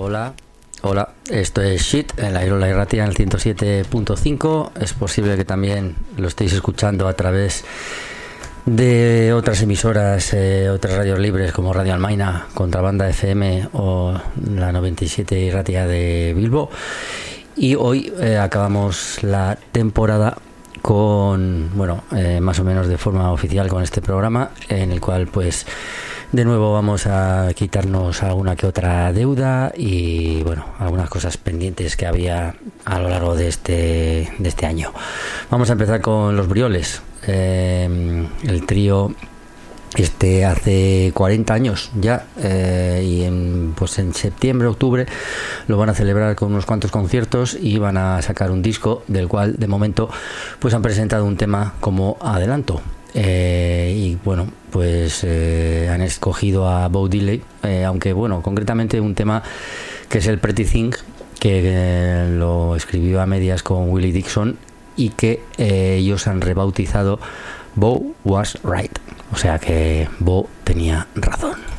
Hola, hola, esto es Shit en la Irola Irratia en el 107.5. Es posible que también lo estéis escuchando a través de otras emisoras, otras radios libres como Radio Almaina, Contrabanda FM o la 97 Irratia de Bilbo. Y hoy acabamos la temporada con, más o menos de forma oficial con este programa, en el cual pues de nuevo vamos a quitarnos alguna que otra deuda y algunas cosas pendientes que había a lo largo de este año. Vamos a empezar con Los Brioles, el trío hace 40 años ya, y en septiembre, octubre lo van a celebrar con unos cuantos conciertos y van a sacar un disco del cual de momento pues han presentado un tema como adelanto. Han escogido a Bo Diddley, aunque concretamente un tema que es el Pretty Thing, que lo escribió a medias con Willie Dixon y que ellos han rebautizado Bo Was Right, o sea que Bo tenía razón.